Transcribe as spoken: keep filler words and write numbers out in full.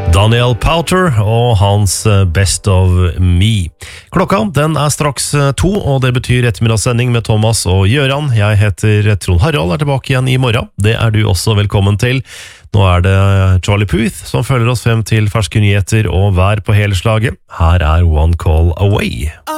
Daniel Powter og hans Best of Me. Klokka den er straks to, og det betyr ettermiddagssending med Thomas og Gjøran. Jeg heter Trond Harald, er tilbake igjen i morgen. Det er du også velkommen til. Nå er det Charlie Puth som følger oss frem til ferske nyheter og vær på hele slaget. Her er One Call Away.